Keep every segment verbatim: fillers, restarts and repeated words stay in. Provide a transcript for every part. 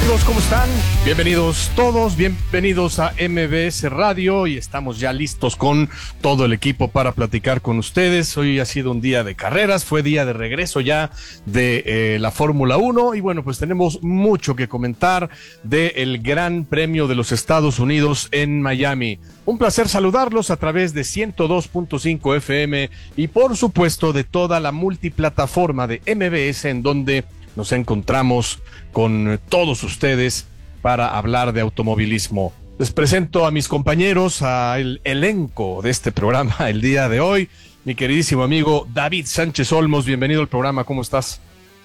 amigos? ¿Cómo están? Bienvenidos todos, bienvenidos a M B S Radio y estamos ya listos con todo el equipo para platicar con ustedes. Hoy ha sido un día de carreras, fue día de regreso ya de eh, la Fórmula uno y bueno, pues tenemos mucho que comentar del Gran Premio de los Estados Unidos en Miami. Un placer saludarlos a través de ciento dos punto cinco F M y por supuesto de toda la multiplataforma de M B S en donde nos encontramos con todos ustedes para hablar de automovilismo. Les presento a mis compañeros, al elenco de este programa el día de hoy. Mi queridísimo amigo David Sánchez Olmos, bienvenido al programa, ¿cómo estás?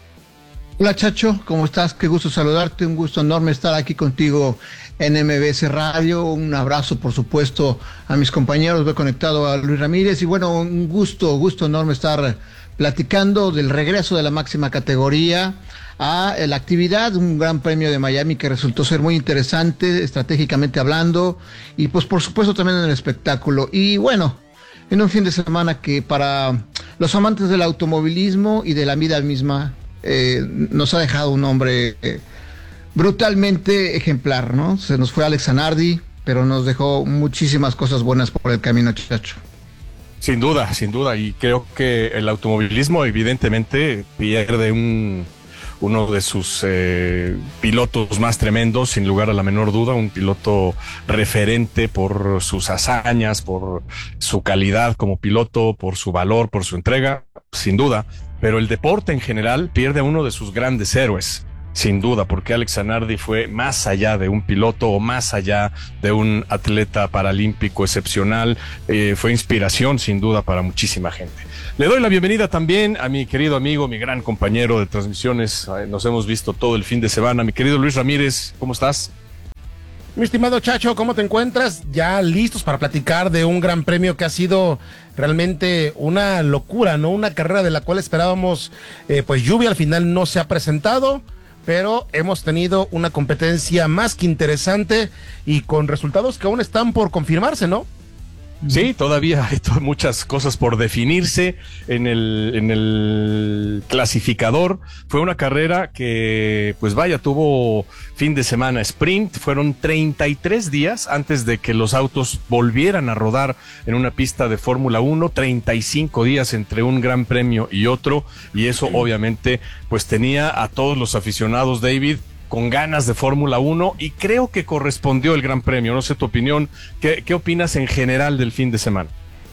Hola Chacho, ¿cómo estás? Qué gusto saludarte, un gusto enorme estar aquí contigo en M B S Radio. Un abrazo, por supuesto, a mis compañeros, veo conectado a Luis Ramírez y bueno, un gusto, gusto enorme estar platicando del regreso de la máxima categoría a la actividad, un gran premio de Miami que resultó ser muy interesante, estratégicamente hablando, y pues por supuesto también en el espectáculo. Y bueno, en un fin de semana que para los amantes del automovilismo y de la vida misma, eh, nos ha dejado un hombre eh, brutalmente ejemplar, ¿no? Se nos fue Alex Zanardi, pero nos dejó muchísimas cosas buenas por el camino, Chacho. Sin duda, sin duda, y creo que el automovilismo evidentemente pierde un, uno de sus eh, pilotos más tremendos, sin lugar a la menor duda, un piloto referente por sus hazañas, por su calidad como piloto, por su valor, por su entrega, sin duda, pero el deporte en general pierde a uno de sus grandes héroes. Sin duda, porque Alex Zanardi fue más allá de un piloto o más allá de un atleta paralímpico excepcional, eh, fue inspiración sin duda para muchísima gente. Le doy la bienvenida también a mi querido amigo, mi gran compañero de transmisiones, eh, nos hemos visto todo el fin de semana, mi querido Luis Ramírez, ¿cómo estás? Mi estimado Chacho, ¿cómo te encuentras? Ya listos para platicar de un gran premio que ha sido realmente una locura, ¿no? Una carrera de la cual esperábamos, eh, pues lluvia al final no se ha presentado, pero hemos tenido una competencia más que interesante y con resultados que aún están por confirmarse, ¿no? Sí, todavía hay to- muchas cosas por definirse en el, en el clasificador. Fue una carrera que, pues vaya, tuvo fin de semana sprint. Fueron treinta y tres días antes de que los autos volvieran a rodar en una pista de Fórmula uno. treinta y cinco días entre un gran premio y otro. Y eso obviamente, pues tenía a todos los aficionados, David, con ganas de Fórmula uno y creo que correspondió el Gran Premio. No sé tu opinión, ¿qué, qué opinas en general del fin de semana?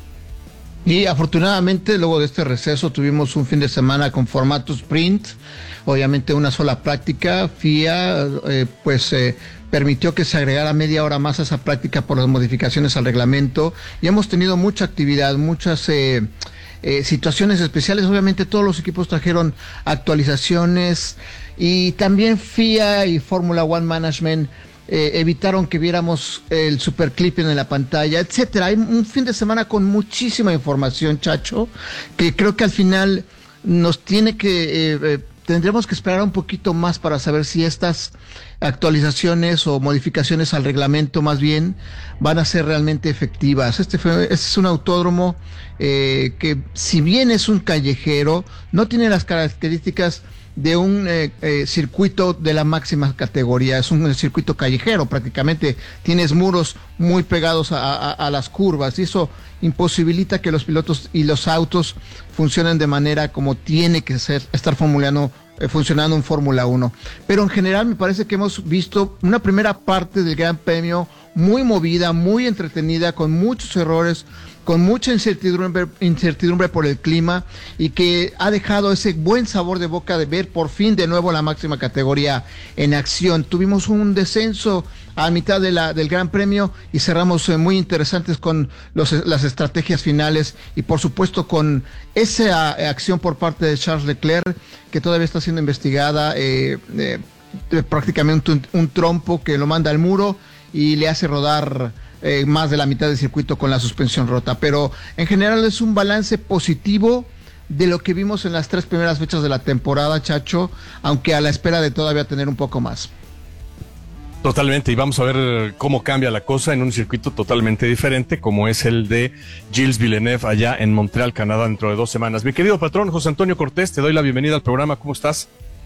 Y afortunadamente luego de este receso tuvimos un fin de semana con formato sprint, obviamente una sola práctica. F I A eh, pues eh, permitió que se agregara media hora más a esa práctica por las modificaciones al reglamento y hemos tenido mucha actividad, muchas eh, eh, situaciones especiales. Obviamente todos los equipos trajeron actualizaciones y también F I A y Fórmula One Management eh, evitaron que viéramos el super clipping en la pantalla, etcétera. Hay un fin de semana con muchísima información, Chacho, que creo que al final nos tiene que, eh, eh, tendremos que esperar un poquito más para saber si estas actualizaciones o modificaciones al reglamento más bien van a ser realmente efectivas. Este, fue, este es un autódromo eh, que si bien es un callejero, no tiene las características de un eh, eh, circuito de la máxima categoría. Es un circuito callejero, prácticamente tienes muros muy pegados a, a, a las curvas y eso imposibilita que los pilotos y los autos funcionen de manera como tiene que ser, estar formulando, eh, funcionando en Fórmula uno. Pero en general me parece que hemos visto una primera parte del Gran Premio muy movida, muy entretenida, con muchos errores, con mucha incertidumbre, incertidumbre por el clima y que ha dejado ese buen sabor de boca de ver por fin de nuevo la máxima categoría en acción. Tuvimos un descenso a mitad de la, del Gran Premio y cerramos eh, muy interesantes con los, las estrategias finales y por supuesto con esa eh, acción por parte de Charles Leclerc que todavía está siendo investigada, eh, eh, prácticamente un, un trompo que lo manda al muro y le hace rodar Eh, más de la mitad del circuito con la suspensión rota, pero en general es un balance positivo de lo que vimos en las tres primeras fechas de la temporada, Chacho, aunque a la espera de todavía tener un poco más. Totalmente, y vamos a ver cómo cambia la cosa en un circuito totalmente diferente como es el de Gilles Villeneuve allá en Montreal, Canadá, dentro de dos semanas. Mi querido patrón José Antonio Cortés, te doy la bienvenida al programa, ¿cómo estás?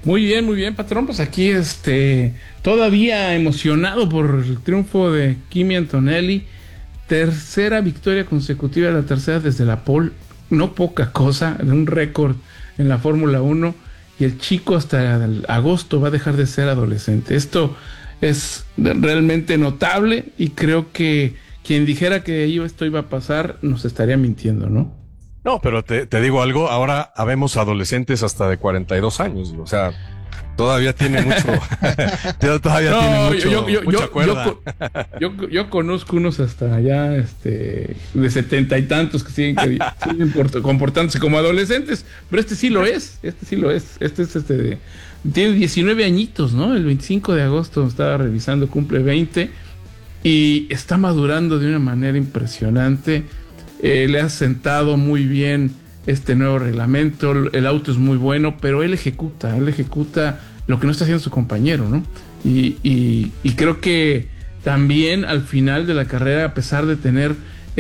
Muy bien, muy bien, patrón. Pues aquí, este, todavía emocionado por el triunfo de Kimi Antonelli. Tercera victoria consecutiva, la tercera desde la pole. No poca cosa, un récord en la Fórmula uno. Y el chico hasta el agosto va a dejar de ser adolescente. Esto es realmente notable y creo que quien dijera que esto iba a pasar nos estaría mintiendo, ¿no? No, pero te, te digo algo, ahora habemos adolescentes hasta de cuarenta y dos años, o sea, todavía tiene mucho, todavía no, tiene mucho, yo, yo, mucha yo, cuerda. Yo, yo, yo conozco unos hasta allá, este, de setenta y tantos que siguen, que siguen comportándose como adolescentes, pero este sí lo es, este sí lo es, este es este de, tiene diecinueve añitos, ¿no? El veinticinco de agosto estaba revisando, cumple veinte y está madurando de una manera impresionante. Eh, le ha sentado muy bien este nuevo reglamento, el auto es muy bueno, pero él ejecuta, él ejecuta lo que no está haciendo su compañero, ¿no? Y, y, y creo que también al final de la carrera, a pesar de tener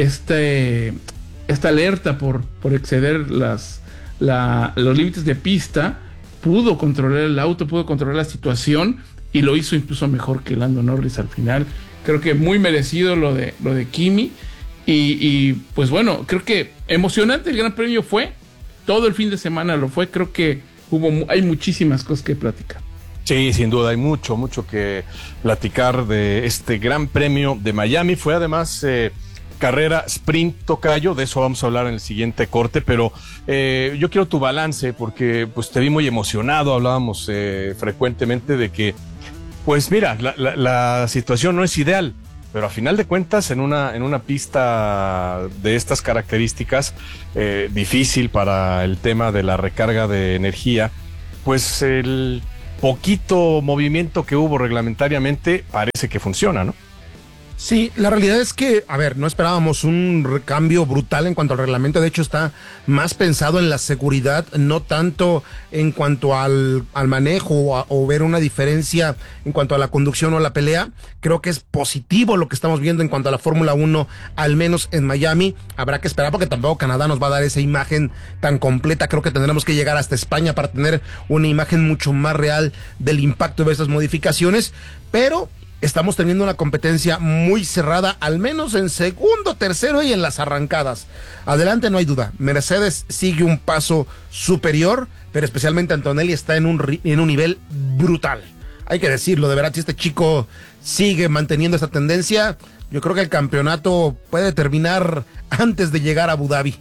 este, esta alerta por, por exceder las, la, los límites de pista, pudo controlar el auto, pudo controlar la situación y lo hizo incluso mejor que Lando Norris al final. Creo que muy merecido lo de, lo de Kimi. Y, y pues bueno, creo que emocionante el Gran Premio fue, todo el fin de semana lo fue, creo que hubo hay muchísimas cosas que platicar. Sí, sin duda, hay mucho, mucho que platicar de este Gran Premio de Miami. Fue además eh, carrera sprint, tocayo, de eso vamos a hablar en el siguiente corte, pero eh, yo quiero tu balance porque pues te vi muy emocionado, hablábamos eh, frecuentemente de que, pues mira, la, la, la situación no es ideal, pero a final de cuentas en una, en una pista de estas características, eh, difícil para el tema de la recarga de energía, pues el poquito movimiento que hubo reglamentariamente parece que funciona, ¿no? Sí, la realidad es que, a ver, no esperábamos un cambio brutal en cuanto al reglamento, de hecho está más pensado en la seguridad, no tanto en cuanto al, al manejo o, a, o ver una diferencia en cuanto a la conducción o a la pelea. Creo que es positivo lo que estamos viendo en cuanto a la Fórmula uno, al menos en Miami. Habrá que esperar porque tampoco Canadá nos va a dar esa imagen tan completa. Creo que tendremos que llegar hasta España para tener una imagen mucho más real del impacto de esas modificaciones, pero estamos teniendo una competencia muy cerrada, al menos en segundo, tercero y en las arrancadas. Adelante no hay duda, Mercedes sigue un paso superior, pero especialmente Antonelli está en un, en un nivel brutal. Hay que decirlo, de verdad, si este chico sigue manteniendo esta tendencia, yo creo que el campeonato puede terminar antes de llegar a Abu Dhabi.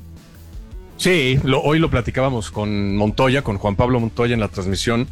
Sí, lo, hoy lo platicábamos con Montoya, con Juan Pablo Montoya en la transmisión,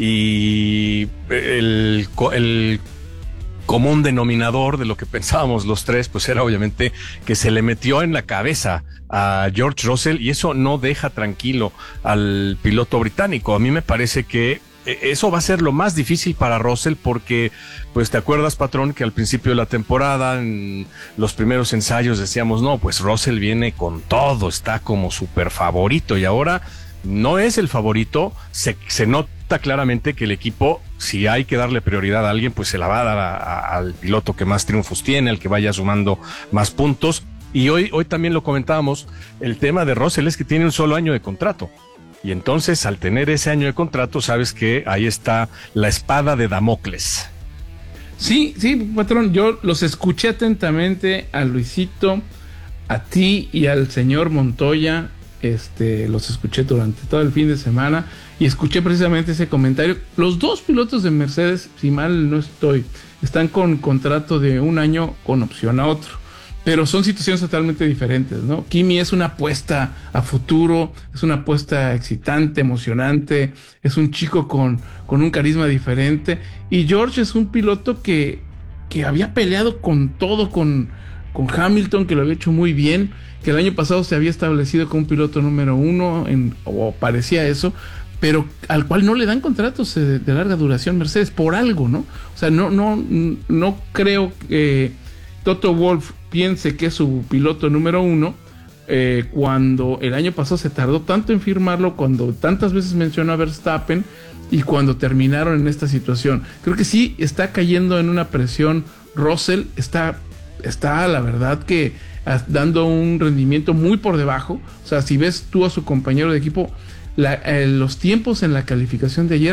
y el... el común denominador de lo que pensábamos los tres, pues era obviamente que se le metió en la cabeza a George Russell y eso no deja tranquilo al piloto británico. A mí me parece que eso va a ser lo más difícil para Russell porque, pues te acuerdas, patrón, que al principio de la temporada, en los primeros ensayos decíamos, no, pues Russell viene con todo, está como súper favorito y ahora no es el favorito, se, se nota claramente que el equipo, si hay que darle prioridad a alguien, pues se la va a dar a, a, al piloto que más triunfos tiene, al que vaya sumando más puntos. Y hoy, hoy también lo comentábamos, el tema de Russell es que tiene un solo año de contrato. Y entonces, al tener ese año de contrato, sabes que ahí está la espada de Damocles. Sí, sí, patrón, yo los escuché atentamente a Luisito, a ti y al señor Montoya. Este, los escuché durante todo el fin de semana y escuché precisamente ese comentario. Los dos pilotos de Mercedes, si mal no estoy, están con contrato de un año con opción a otro, pero son situaciones totalmente diferentes, ¿no? Kimi es una apuesta a futuro, es una apuesta excitante, emocionante, es un chico con, con un carisma diferente, y George es un piloto que, que había peleado con todo, con, con Hamilton, que lo había hecho muy bien, que el año pasado se había establecido como un piloto número uno, en, o parecía eso, pero al cual no le dan contratos de, de larga duración Mercedes, por algo, ¿no? O sea, no, no, no creo que Toto Wolff piense que es su piloto número uno, eh, cuando el año pasado se tardó tanto en firmarlo, cuando tantas veces mencionó a Verstappen, y cuando terminaron en esta situación. Creo que sí está cayendo en una presión. Russell está, está la verdad que dando un rendimiento muy por debajo. O sea, si ves tú a su compañero de equipo, la, eh, los tiempos en la calificación de ayer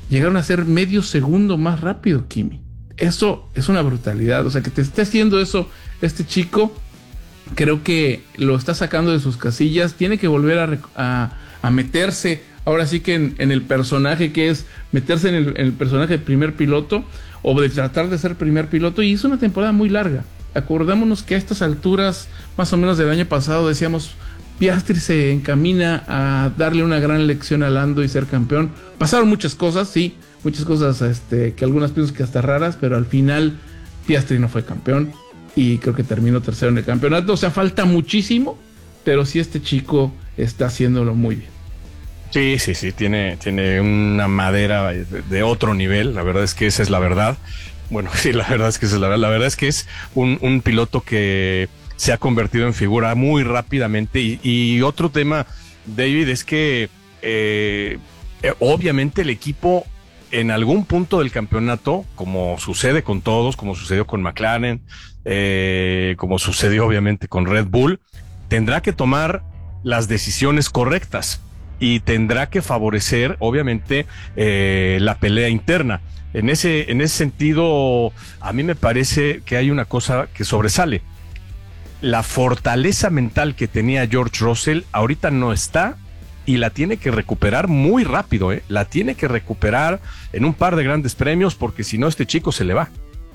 llegaron a ser medio segundo más rápido, Kimi. Eso es una brutalidad. O sea, que te esté haciendo eso este chico, creo que lo está sacando de sus casillas. Tiene que volver a, a, a meterse, ahora sí que en, en el personaje que es, meterse en el, en el personaje de primer piloto, o de tratar de ser primer piloto. Y hizo una temporada muy larga. Acordémonos que a estas alturas, más o menos del año pasado, decíamos, Piastri se encamina a darle una gran lección a Lando y ser campeón. Pasaron muchas cosas, sí, muchas cosas este, que algunas pienso que hasta raras, pero al final Piastri no fue campeón y creo que terminó tercero en el campeonato. O sea, falta muchísimo, pero sí este chico está haciéndolo muy bien. Sí, sí, sí, tiene, tiene una madera de, de otro nivel, la verdad es que esa es la verdad. Bueno, sí, la verdad es que esa es la verdad. La verdad es que es un, un piloto que se ha convertido en figura muy rápidamente. Y, y otro tema, David, es que eh, eh, obviamente el equipo en algún punto del campeonato, como sucede con todos, como sucedió con McLaren, eh, como sucedió obviamente con Red Bull, tendrá que tomar las decisiones correctas y tendrá que favorecer obviamente eh, la pelea interna. En ese, en ese sentido, a mí me parece que hay una cosa que sobresale. La fortaleza mental que tenía George Russell ahorita no está y la tiene que recuperar muy rápido, ¿eh? La tiene que recuperar en un par de grandes premios porque si no este chico se le va.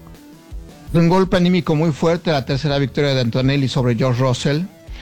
Un golpe anímico muy fuerte, la tercera victoria de Antonelli sobre George Russell.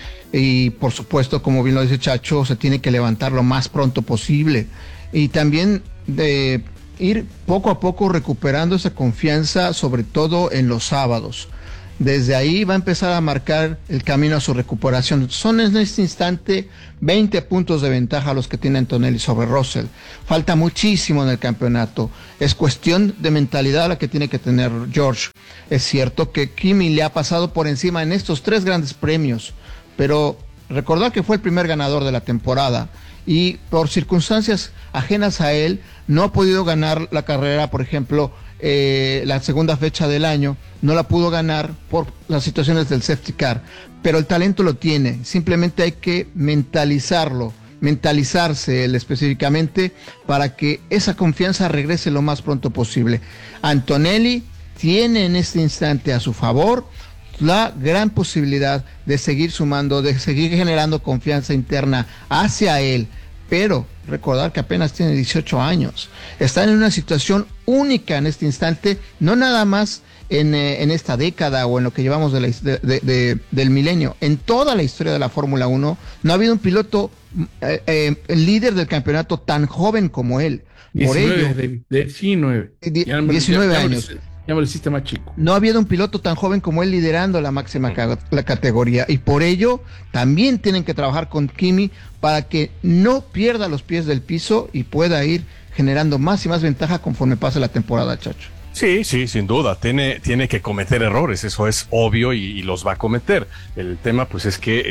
Y por supuesto, como bien lo dice Chacho, se tiene que levantar lo más pronto posible. Y también de ir poco a poco recuperando esa confianza, sobre todo en los sábados. Desde ahí va a empezar a marcar el camino a su recuperación. Son en este instante veinte puntos de ventaja los que tiene Antonelli sobre Russell. Falta muchísimo en el campeonato. Es cuestión de mentalidad la que tiene que tener George. Es cierto que Kimi le ha pasado por encima en estos tres grandes premios, pero recordar que fue el primer ganador de la temporada y por circunstancias ajenas a él no ha podido ganar la carrera, por ejemplo, eh, la segunda fecha del año, no la pudo ganar por las situaciones del safety car, pero el talento lo tiene, simplemente hay que mentalizarlo, mentalizarse él específicamente para que esa confianza regrese lo más pronto posible. Antonelli tiene en este instante a su favor la gran posibilidad de seguir sumando, de seguir generando confianza interna hacia él, pero recordar que apenas tiene dieciocho años, está en una situación única en este instante, no nada más en, eh, en esta década o en lo que llevamos de la, de, de, de, del milenio, en toda la historia de la Fórmula uno, no ha habido un piloto eh, eh, líder del campeonato tan joven como él. Por diecinueve, ello, de, diecinueve, diecinueve años. Ya me lo hiciste más chico. No ha habido un piloto tan joven como él liderando la máxima ca- la categoría y por ello también tienen que trabajar con Kimi para que no pierda los pies del piso y pueda ir generando más y más ventaja conforme pase la temporada, Chacho. Sí, sí, sin duda, tiene, tiene que cometer errores, eso es obvio y, y los va a cometer. El tema pues es que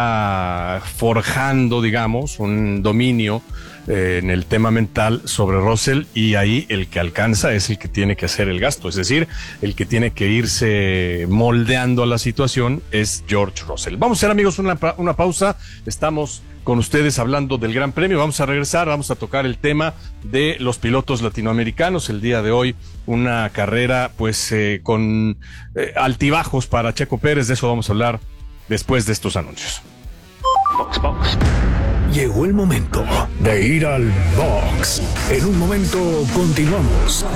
está forjando, digamos, un dominio eh, en el tema mental sobre Russell y ahí el que alcanza es el que tiene que hacer el gasto, es decir, el que tiene que irse moldeando a la situación es George Russell. Vamos a hacer, amigos, una, una pausa, estamos con ustedes hablando del Gran Premio, vamos a regresar, vamos a tocar el tema de los pilotos latinoamericanos, el día de hoy una carrera pues eh, con eh, altibajos para Checo Pérez, de eso vamos a hablar después de estos anuncios. Box, box. Llegó el momento de ir al box. En un momento continuamos.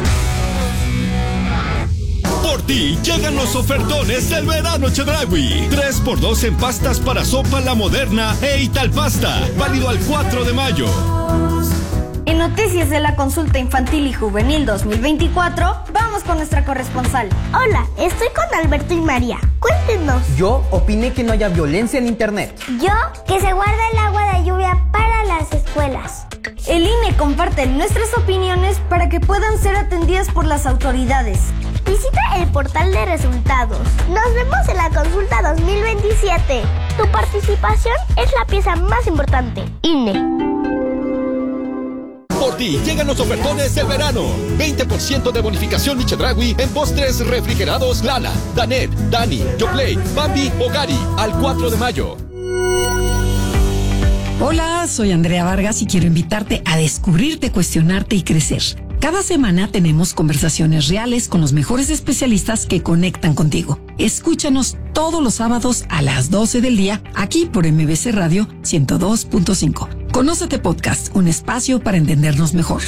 Por ti llegan los ofertones del verano Chedraui. tres por dos en pastas para sopa La Moderna e Italpasta. Válido al cuatro de mayo. En noticias de la consulta infantil y juvenil dos mil veinticuatro, vamos con nuestra corresponsal. Hola, estoy con Alberto y María. Cuéntenos. Yo opiné que no haya violencia en internet. Yo, que se guarda el agua de lluvia para las escuelas. El I N E comparte nuestras opiniones para que puedan ser atendidas por las autoridades. Visita el portal de resultados. Nos vemos en la consulta dos mil veintisiete. Tu participación es la pieza más importante. I N E. Por ti llegan los ofertones del verano. veinte por ciento de bonificación Chedraui en postres refrigerados Lala, Danet, Dani, Yoplait, Bambi o Gari al cuatro de mayo. Hola, soy Andrea Vargas y quiero invitarte a descubrirte, cuestionarte y crecer. Cada semana tenemos conversaciones reales con los mejores especialistas que conectan contigo. Escúchanos todos los sábados a las doce del día, aquí por M B C Radio ciento dos punto cinco. Conócete Podcast, un espacio para entendernos mejor.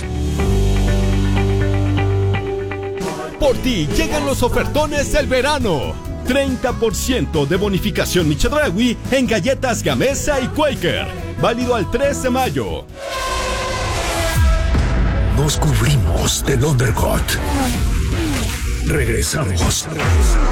Por ti llegan los ofertones del verano. treinta por ciento de bonificación Michedraui en galletas Gamesa y Quaker. Válido al tres de mayo. Nos cubrimos del undercut. Regresamos.